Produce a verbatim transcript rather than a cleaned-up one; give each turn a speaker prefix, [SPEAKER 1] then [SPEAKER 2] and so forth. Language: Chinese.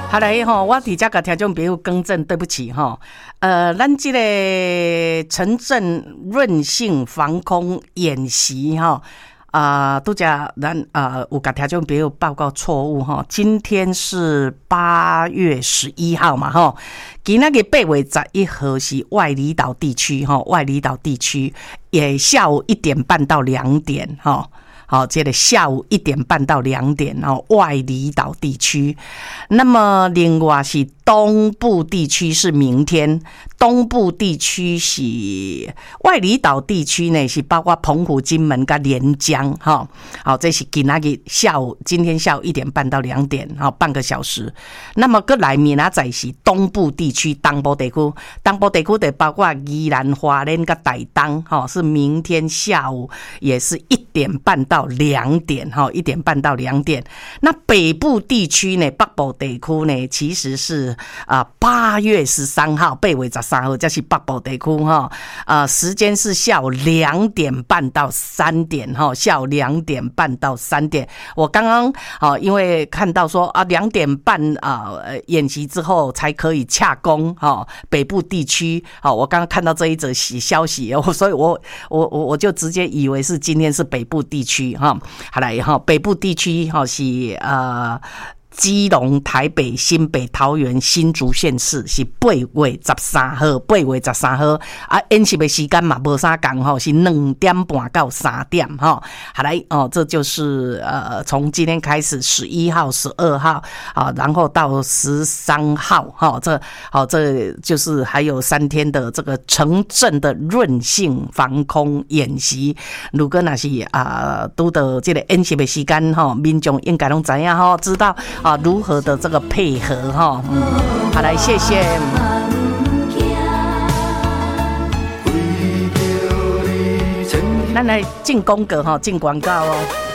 [SPEAKER 1] 好来吼，我伫遮甲听众朋友更正，对不起吼。呃，咱这个城镇韧性防空演习吼。啊，拄则咱啊有甲听众朋友报告错误哈，今天是八月十一号嘛哈，今仔日八月十一号是外离岛地区哈，外离岛地区也下午一点半到两点哈。好，这个下午一点半到两点哦，外离岛地区。那么另外是东部地区是明天，东部地区是外离岛地区呢是包括澎湖、金门跟连江哈。好，这是今仔日下午，今天下午一点半到两点，好半个小时。那么过来明仔载是东部地区，东部地区，东部地区的包括宜兰、花莲跟台东，哈，是明天下午也是一点半到两点哈，一点半到两点。那北部地区呢，北部地区呢，其实是啊八月十三号，八月十三号，这是北部地区哈。啊，时间是下午两点半到三点哈，下午两点半到三点。我刚刚啊，因为看到说啊，两点半啊演习之后才可以洽公哈，北部地区啊，我刚刚看到这一则消息，所以我我我我就直接以为是今天是北部地区哈。好来哈，北部地区哈是呃。基隆、台北、新北、桃园、新竹县市是八月十三号，八月十三号啊，演习的时间嘛无啥讲吼，是两点半到三点哈。好来哦，这就是呃，从今天开始，十一号、十二号啊，然后到十三号哈，这好、哦，这就是还有三天的这个城镇的韧性防空演习。如果那是啊，拄到这个演习的时间哈，民众应该拢知影哈，知道。啊，如何的这个配合哈？嗯，好来，谢谢。咱来进广告哈，进广告哦。